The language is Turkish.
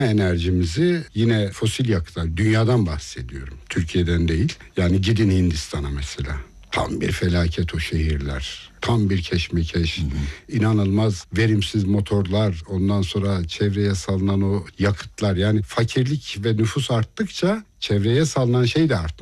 enerjimizi yine fosil yakıtlar, dünyadan bahsediyorum. Türkiye'den değil. Yani gidin Hindistan'a mesela. Tam bir felaket o şehirler. Tam bir keşmekeş. İnanılmaz verimsiz motorlar. Ondan sonra çevreye salınan o yakıtlar. Yani fakirlik ve nüfus arttıkça çevreye salınan şey de artmış.